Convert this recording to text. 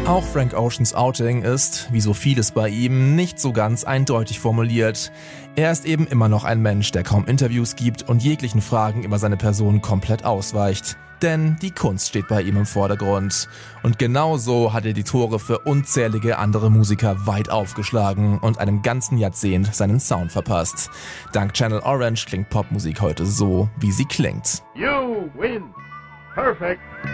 Auch Frank Oceans Outing ist, wie so vieles bei ihm, nicht so ganz eindeutig formuliert. Er ist eben immer noch ein Mensch, der kaum Interviews gibt und jeglichen Fragen über seine Person komplett ausweicht. Denn die Kunst steht bei ihm im Vordergrund. Und genau so hat er die Tore für unzählige andere Musiker weit aufgeschlagen und einem ganzen Jahrzehnt seinen Sound verpasst. Dank Channel Orange klingt Popmusik heute so, wie sie klingt. You win. Perfect.